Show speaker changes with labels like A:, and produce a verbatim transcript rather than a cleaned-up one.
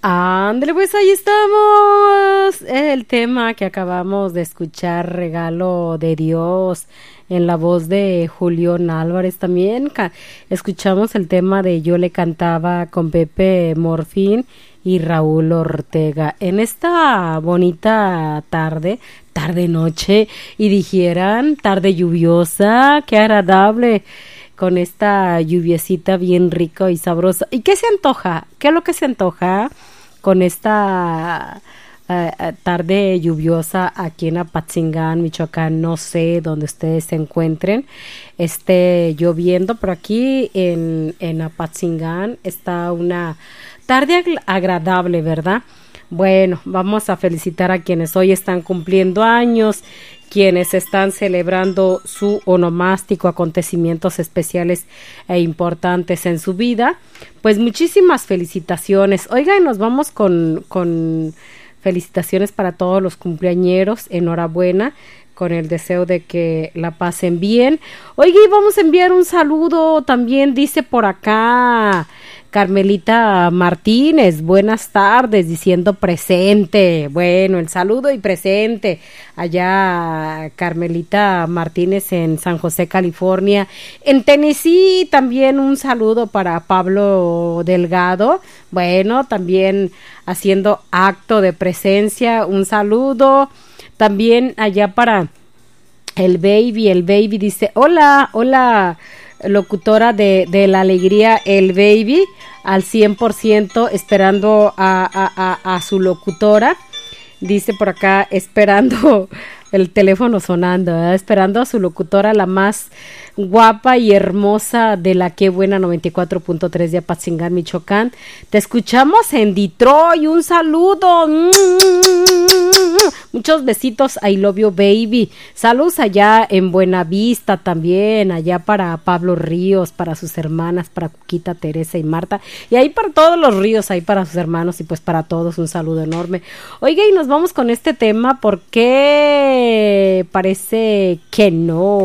A: Ándale, pues ahí estamos. El tema que acabamos de escuchar, Regalo de Dios, en la voz de Julián Álvarez también. Ca- escuchamos el tema de Yo le cantaba con Pepe Morfín y Raúl Ortega. En esta bonita tarde, tarde noche, y dijeran, tarde lluviosa, qué agradable con esta lluviecita bien rica y sabrosa. ¿Y qué se antoja? ¿Qué es lo que se antoja con esta eh, eh, tarde lluviosa aquí en Apatzingán, Michoacán? No sé dónde ustedes se encuentren, esté lloviendo, pero aquí en, en Apatzingán está una tarde ag- agradable, ¿verdad? Bueno, vamos a felicitar a quienes hoy están cumpliendo años, quienes están celebrando su onomástico, acontecimientos especiales e importantes en su vida. Pues muchísimas felicitaciones. Oiga, y nos vamos con, con felicitaciones para todos los cumpleañeros. Enhorabuena, con el deseo de que la pasen bien. Oiga, y vamos a enviar un saludo también, dice por acá Carmelita Martínez, buenas tardes, diciendo presente. Bueno, el saludo y presente allá Carmelita Martínez en San José, California. En Tennessee también un saludo para Pablo Delgado. Bueno, también haciendo acto de presencia, un saludo. También allá para el baby, el baby dice, hola, hola, locutora de, de la alegría, el baby, al cien por ciento, esperando a, a, a, a su locutora. Dice por acá, esperando el teléfono sonando, ¿verdad? Esperando a su locutora, la más guapa y hermosa de la Que Buena noventa y cuatro punto tres de Apatzingán, Michoacán. Te escuchamos en Detroit, un saludo. Muchos besitos, I love you baby. Saludos allá en Buenavista también, allá para Pablo Ríos, para sus hermanas, para Cuquita, Teresa y Marta. Y ahí para todos los ríos, ahí para sus hermanos y pues para todos un saludo enorme. Oiga, y nos vamos con este tema porque parece que no.